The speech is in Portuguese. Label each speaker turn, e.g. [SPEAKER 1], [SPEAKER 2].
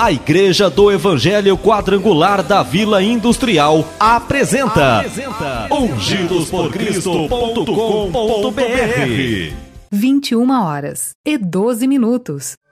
[SPEAKER 1] A Igreja do Evangelho Quadrangular da Vila Industrial apresenta ungidosporcristo.com.br.
[SPEAKER 2] 21h12.